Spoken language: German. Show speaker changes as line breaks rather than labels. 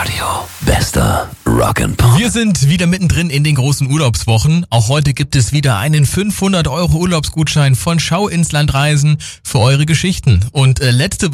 Live-Radio. Bester Rock'n'Pop.
Wir sind wieder mittendrin in den großen Urlaubswochen. Auch heute gibt es wieder einen 500 € Urlaubsgutschein von Schau ins Land Reisen für eure Geschichten. Und letzte